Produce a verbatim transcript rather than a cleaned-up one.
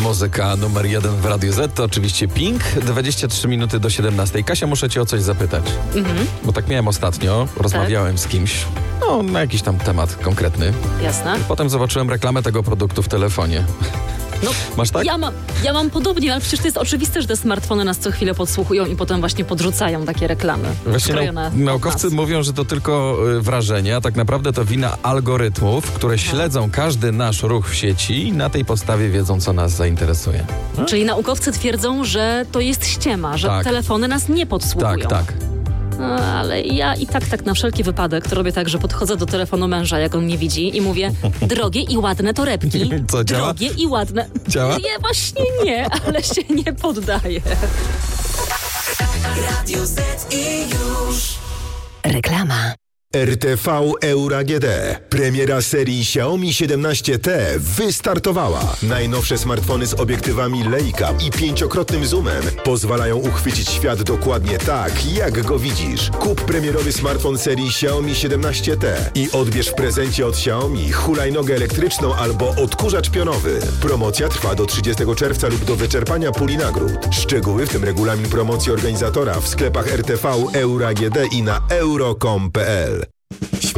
muzyka numer jeden w Radiu Z to oczywiście Pink. dwadzieścia trzy minuty do siedemnastej. Kasia, muszę cię o coś zapytać. Mhm. Bo tak miałem ostatnio. Rozmawiałem tak. z kimś. No, na jakiś tam temat konkretny. Jasne. Potem zobaczyłem reklamę tego produktu w telefonie. No, masz tak? Ja, ma, ja mam podobnie, ale przecież to jest oczywiste, że te smartfony nas co chwilę podsłuchują i potem właśnie podrzucają takie reklamy. Właśnie nau- naukowcy mówią, że to tylko y, wrażenie, a tak naprawdę to wina algorytmów, które śledzą każdy nasz ruch w sieci i na tej podstawie wiedzą, co nas zainteresuje. Hmm? Czyli naukowcy twierdzą, że to jest ściema, że tak. telefony nas nie podsłuchują. Tak, tak. No, ale ja i tak, tak na wszelki wypadek to robię tak, że podchodzę do telefonu męża, jak on mnie widzi i mówię, drogie i ładne torebki. Co, działa? Drogie i ładne. Działa? Nie, właśnie nie, ale się nie poddaję. Radio Z i już. Reklama. R T V Euro A G D. Premiera serii Xiaomi siedemnaście T wystartowała. Najnowsze smartfony z obiektywami Leica i pięciokrotnym zoomem pozwalają uchwycić świat dokładnie tak, jak go widzisz. Kup premierowy smartfon serii Xiaomi siedemnaście T i odbierz w prezencie od Xiaomi hulajnogę elektryczną albo odkurzacz pionowy. Promocja trwa do trzydziestego czerwca lub do wyczerpania puli nagród. Szczegóły, w tym regulamin promocji organizatora w sklepach R T V Euro A G D i na euro kropka com kropka p l.